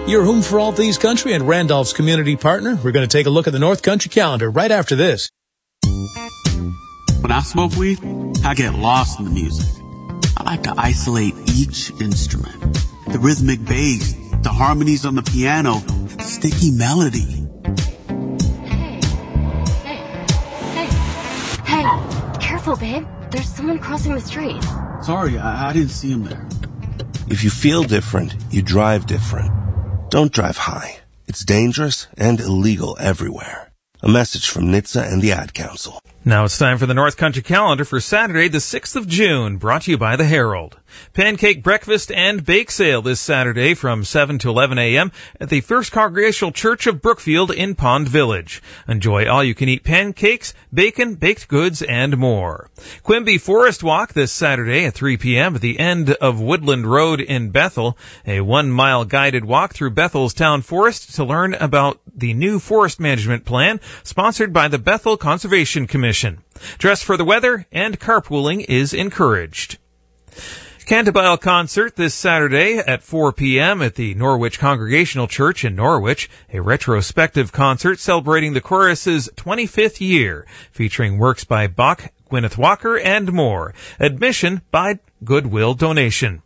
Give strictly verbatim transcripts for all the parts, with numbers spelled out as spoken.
Your home for all things country and Randolph's community partner. We're going to take a look at the North Country calendar right after this. When I smoke weed, I get lost in the music. I like to isolate each instrument. The rhythmic bass, the harmonies on the piano, the sticky melody. Hey, hey, hey, hey, careful, babe. There's someone crossing the street. Sorry, I, I didn't see him there. If you feel different, you drive different. Don't drive high. It's dangerous and illegal everywhere. A message from N H T S A and the Ad Council. Now it's time for the North Country calendar for Saturday, the sixth of June, brought to you by the Herald. Pancake breakfast and bake sale this Saturday from seven to eleven a.m. at the First Congregational Church of Brookfield in Pond Village. Enjoy all-you-can-eat pancakes, bacon, baked goods, and more. Quimby Forest Walk this Saturday at three p.m. at the end of Woodland Road in Bethel. A one-mile guided walk through Bethel's town forest to learn about the new forest management plan sponsored by the Bethel Conservation Commission. Dress for the weather and carpooling is encouraged. Cantabile concert this Saturday at four p.m. at the Norwich Congregational Church in Norwich, a retrospective concert celebrating the chorus's twenty-fifth year, featuring works by Bach, Gwyneth Walker, and more. Admission by Goodwill donation.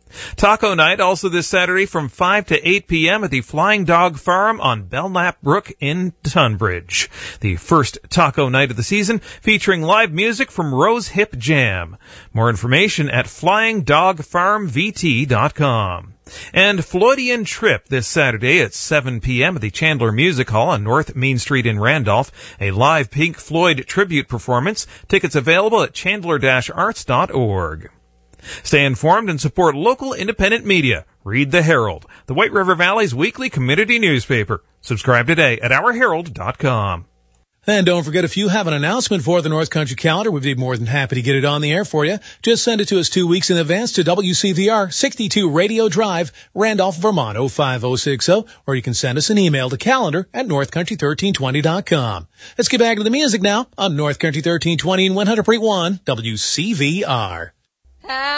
Taco night also this Saturday from five to eight p.m. at the Flying Dog Farm on Belknap Brook in Tunbridge. The first taco night of the season featuring live music from Rose Hip Jam. More information at flying dog farm v t dot com. And Floydian Trip this Saturday at seven p.m. at the Chandler Music Hall on North Main Street in Randolph. A live Pink Floyd tribute performance. Tickets available at chandler dash arts dot org. Stay informed and support local independent media. Read the Herald, the White River Valley's weekly community newspaper. Subscribe today at our herald dot com. And don't forget, if you have an announcement for the North Country calendar, we'd be more than happy to get it on the air for you. Just send it to us two weeks in advance to W C V R, sixty-two Radio Drive, Randolph, Vermont, oh five oh six oh, or you can send us an email to calendar at north country thirteen twenty dot com. Let's get back to the music now on North Country thirteen twenty and one hundred point one W C V R.